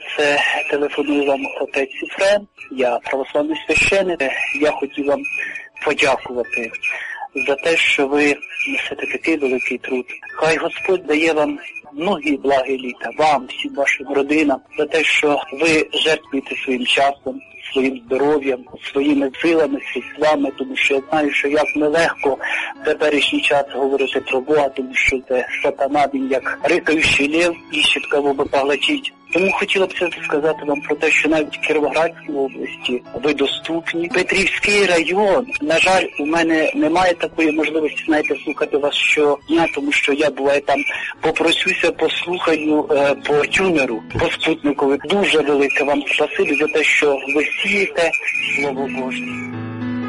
Це телефоную вам отець Єфрем, я православний священик. Я хотів вам подякувати за те, що ви несете такий великий труд. Хай Господь дає вам многі благі літа, вам, всім вашим родинам, за те, що ви жертвуєте своїм часом, своїм здоров'ям, своїми силами, средствами, тому що я знаю, що як нелегко в теперішній час говорити про Бога, тому що це сатана, він як рикаючий лев, іще кого би поглотить. Тому хотіла б сказати вам про те, що навіть в Кіровоградській області ви доступні. Петрівський район, на жаль, у мене немає такої можливості, знаєте, слухати вас щодня, тому що я буває там попросюся по слуханню по тюнеру, по спутникові. Дуже велике вам спасибі за те, що ви сієте Слово Боже.